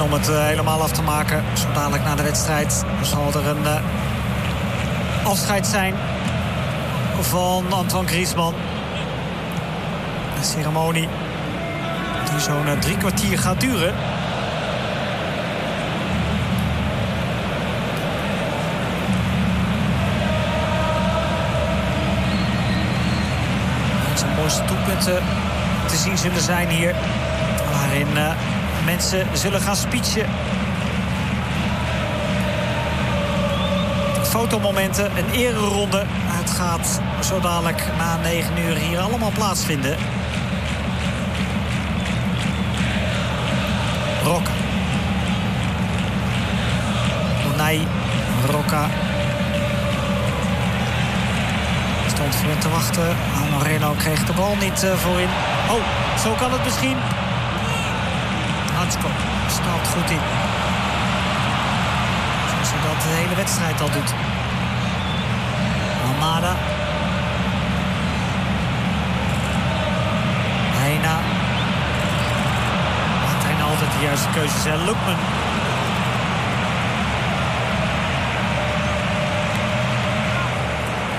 En om het helemaal af te maken, zo dadelijk na de wedstrijd, zal er een afscheid zijn van Antoine Griezmann. Een ceremonie die zo'n 3 kwartier gaat duren. Zijn mooiste doelpunten te zien zullen zijn hier. Waarin mensen zullen gaan speechen. Fotomomenten, een ereronde. Het gaat zo dadelijk na 9 uur hier allemaal plaatsvinden. Rocca. Unai Rocca. Stond voor te wachten. Moreno kreeg de bal niet voorin. Oh, zo kan het misschien. Hansko staat goed in. Zoals hij dat de hele wedstrijd al doet. Almada. Heina. Maakt hij nou altijd de juiste keuzes. Lookman